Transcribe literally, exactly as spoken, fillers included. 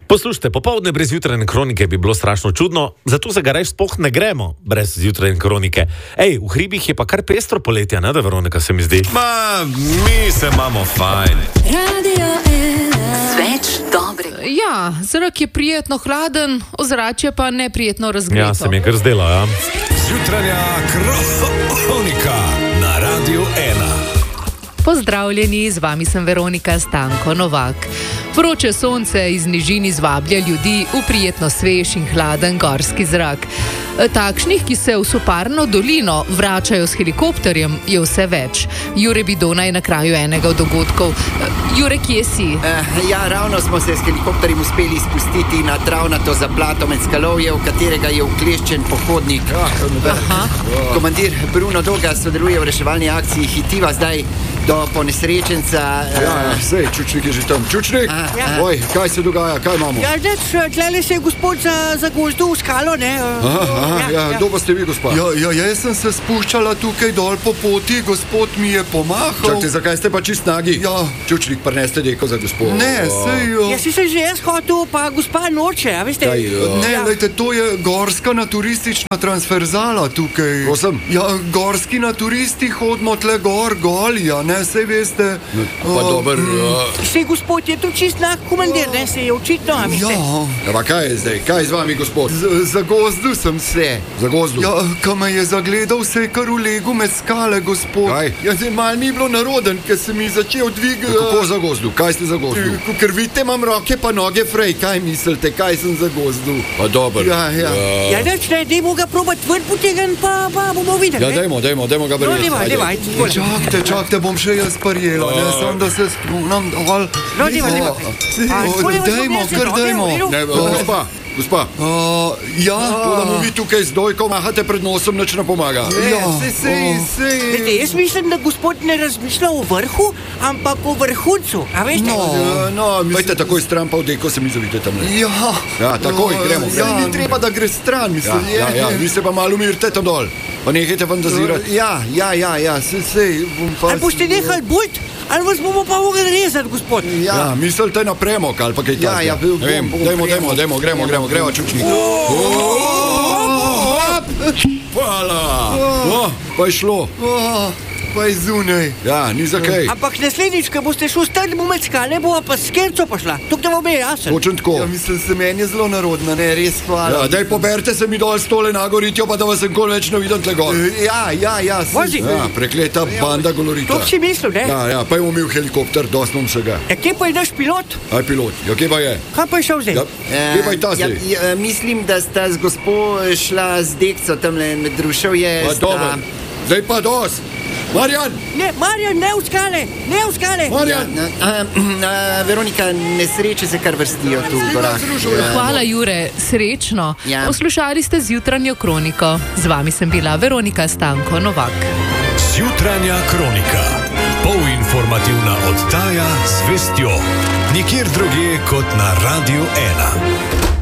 Poslušajte, popoldne brez jutrajne kronike bi bilo strašno čudno, zato se ga reč spoh ne gremo brez jutrajne kronike. Ej, v hribih je pa kar pestro poletje, ne da, Veronika, se mi zdi? Ma, mi se imamo fajn. Radio ena. Sveč dobrega. Ja, zrak je prijetno hladen, ozračje pa neprijetno razgreto. Ja, se mi je kar zdelo, ja. Jutranja kronika na Radio ena. Pozdravljeni, z vami sem Veronika Stanko Novak. Vroče sonce iz nižin izvablja ljudi v prijetno svež in hladen gorski zrak. Takšnih, ki se v Soparno dolino vračajo s helikopterjem, je vse več. Jure Bidona je na kraju enega od dogodkov. Jure, kje si? Uh, ja, ravno smo se s helikopterjem uspeli spustiti na travnato zaplato med skalovje, v katerega je vkleščen pohodnik. Aha. Komandir Bruno Doga sodeluje v reševalni akciji Hitiva zdaj do ponesrečenca. Uh, Ja, sej, Čučnik je že tam. Čučnik? A, ja. Oj, kaj se dogaja, kaj imamo? Ja, zdaj, tlele se je gospod za, za gozdu v skalo, ne? Aha, aha, ja, kdo pa ste vi, gospa? Ja, ja, jaz sem se spuščala tukaj dol po poti, gospod mi je pomahal. Čakajte, zakaj ste pa čist nagi? Ja. Čučnik, prneste deko za gospod. Ne, sej... Uh, Ja, si se že jaz hotel, pa gospa noče, a veste? Kaj, uh, ne, ja. lejte, to je gorska naturistična transverzala tukaj. Osem? Ja, gorski naturisti hodimo tle gor, golja, ne, sej veste. Pa dober, uh, Sej gospod je tu čist nak komandir, ne? Se je očitno, a veste? Ja, ja, pa kaj je zdaj? Kaj je z vami, gospod? z, za gozdu sem se. Za gozdu? Ja, ko me je zagledal, se je kar ulegel med skale, gospod. Kaj? Ja, zdaj mal mi bilo naroden, ker se mi začel dvigati. Kako za gozdu? Kaj ste za gozdu? Ker vidite, imam roke pa noge frej, kaj mislite, kaj sem za gozdu? Pa dober. Ja, ja. Ja, neč, ne, dajmo ga probat ven potegan, pa, pa bomo videli, Ja, ne? dajmo, dajmo, dajmo ga No, verjeti. dajmo, dajmo, ajde, takole. Čakajte, čakajte, bom še jaz prijela, ne, sam da se spunam dol. No, dajmo, dajmo. A, takole vas Dajmo, obnesem, kar no, dajmo. dajmo, Ne, dajmo. gospa, gospa. Uh, ja, To, da mu vi tukaj z dojko mahate pred nosom, nič ne pomaga. ja, sej, sej, Veste, sej. jaz mislim, da gospod ne razmišlja o vrhu, ampak o vrhuncu, a veste? No. Ja, no, Pojte takoj stran, pa v deko se mi zavite tam. Ja, Ja, takoj, gremo, Ja, gremo. ni treba, da gre stran, Ja, mislim. ja, ja, vi se pa malo umirite tam dol. Pa nehajte fantazirati. Ja, ja, ja, ja, sej, sej, bom pa... Ali boste nehali bult, ali vas bomo pa mogli rezati, gospod? Ja, mislite na premok ali pa kaj Ja, takega. ja, bil- Ne vem, bom- dajmo, bom dajmo, premok. dajmo, gremo, gremo, gremo, Čučnik. Hvala. Oh, pa je šlo. Oh, pa je zunaj. Ja, ni za kaj. Ampak naslednjič, ko boste šli stari med skale, bova pa s kerco pošla. Tukaj vam je jasen. Točen Ja, tako. mislim, se meni je zelo narodna, ne, res hvala. Ja, daj poberite se mi dol stole na goritjo, pa da vas nikoli več ne vidim tle gor. Ja, ja, ja, sej, Vozi. sej. Ja, prekleta banda golorita. To si mislil, ne? Ja, ja, pa je umil helikopter, dost nam se ga. Ja, kje pa je naš pilot? Aj pilot, ja, kje pa je? Kaj pa je šel zdaj? Ja, kje pa je ta ja, zdaj? ja, mislim, da sta z gospo šla z dekco tamle med druševje. Pa dobro, zdaj pa dost. Marjan, Ne, Marjan, ne v skale, ne v skale. Marjan. Ja, a, a, Veronika, nesreče se kar vrstijo tu v gorah. Ja. Hvala, Jure, srečno. Ja. Poslušali ste z jutranjo kroniko. Z vami sem bila Veronika Stanko Novak. Jutranja kronika. Polinformativna oddaja z vestjo. Nikjer drugje kot na Radio ena.